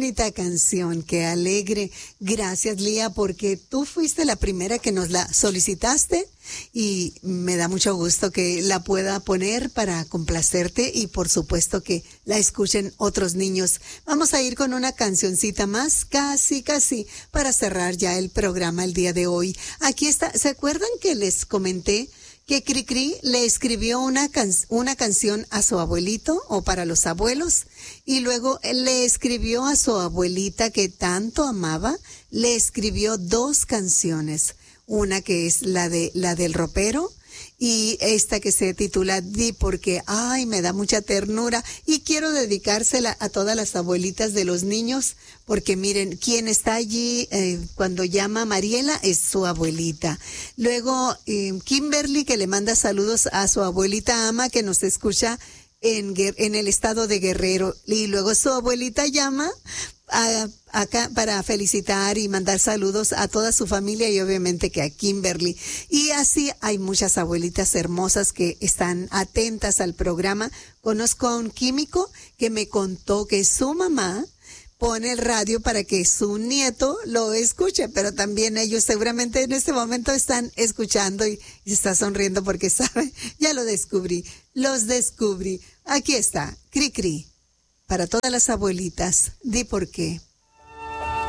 bonita canción, qué alegre. Gracias, Lía, porque tú fuiste la primera que nos la solicitaste y me da mucho gusto que la pueda poner para complacerte y por supuesto que la escuchen otros niños. Vamos a ir con una cancioncita más, casi, para cerrar ya el programa el día de hoy. Aquí está, ¿se acuerdan que les comenté que Cricri le escribió una canción a su abuelito o para los abuelos y luego él le escribió a su abuelita que tanto amaba, le escribió 2 canciones, una que es la del ropero y esta que se titula Di porque, ay, me da mucha ternura y quiero dedicársela a todas las abuelitas de los niños porque miren, quien está allí cuando llama Mariela es su abuelita. Luego Kimberly que le manda saludos a su abuelita Ama que nos escucha en el estado de Guerrero y luego su abuelita llama acá para felicitar y mandar saludos a toda su familia y obviamente que a Kimberly. Y así hay muchas abuelitas hermosas que están atentas al programa. Conozco a un químico que me contó que su mamá pone el radio para que su nieto lo escuche, pero también ellos seguramente en este momento están escuchando y se está sonriendo porque sabe, ya los descubrí. Aquí está, Cricri, para todas las abuelitas, di por qué.